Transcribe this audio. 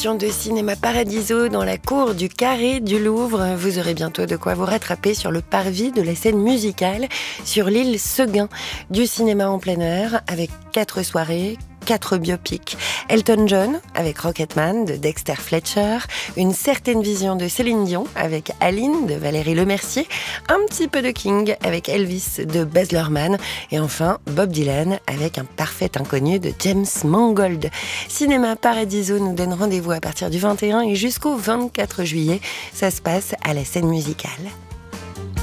édition de Cinéma Paradiso dans la cour du Carré du Louvre. Vous aurez bientôt de quoi vous rattraper sur le parvis de la scène musicale sur l'île Seguin. Du cinéma en plein air avec 4 soirées, 4 biopics. Elton John avec Rocketman de Dexter Fletcher, Une certaine vision de Céline Dion avec Aline de Valérie Lemercier, un petit peu de King avec Elvis de Baz Luhrmann et enfin Bob Dylan avec Un parfait inconnu de James Mangold. Cinéma Paradiso nous donne rendez-vous à partir du 21 et jusqu'au 24 juillet. Ça se passe à la scène musicale.